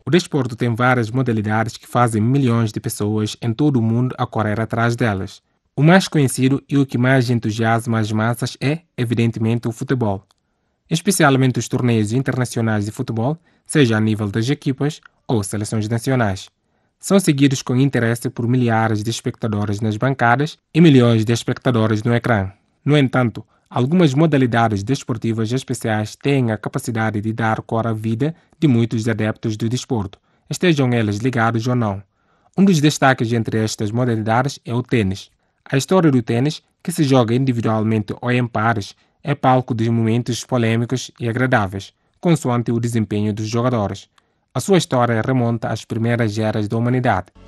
O desporto tem várias modalidades que fazem milhões de pessoas em todo o mundo a correr atrás delas. O mais conhecido e o que mais entusiasma as massas é, evidentemente, o futebol. Especialmente os torneios internacionais de futebol, seja a nível das equipas ou seleções nacionais. São seguidos com interesse por milhares de espectadores nas bancadas e milhões de espectadores no ecrã. No entanto, algumas modalidades desportivas especiais têm a capacidade de dar cor à vida de muitos adeptos do desporto, estejam eles ligados ou não. Um dos destaques entre estas modalidades é o tênis. A história do tênis, que se joga individualmente ou em pares, é palco de momentos polêmicos e agradáveis, consoante o desempenho dos jogadores. A sua história remonta às primeiras eras da humanidade.